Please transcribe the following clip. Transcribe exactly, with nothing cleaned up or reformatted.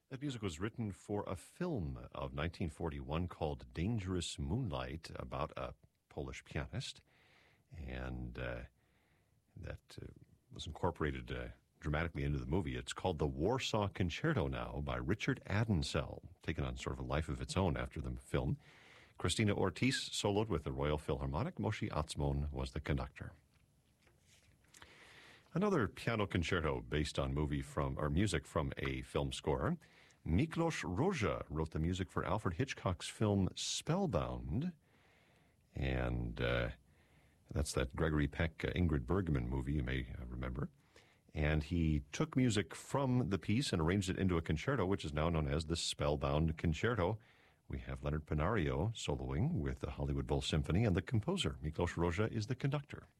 That music was written for a film of nineteen forty-one called Dangerous Moonlight, about a Polish pianist, and uh, that uh, was incorporated uh, dramatically into the movie. It's called the Warsaw Concerto now by Richard Adensell, taken on sort of a life of its own after the film. Christina Ortiz soloed with the Royal Philharmonic. Moshe Atzmon was the conductor. Another piano concerto based on movie from or music from a film score. Miklos Rozsa wrote the music for Alfred Hitchcock's film Spellbound, and uh, that's that Gregory Peck, uh, Ingrid Bergman movie you may uh, remember. And he took music from the piece and arranged it into a concerto, which is now known as the Spellbound Concerto. We have Leonard Pinario soloing with the Hollywood Bowl Symphony, and the composer, Miklos Rozsa, is the conductor.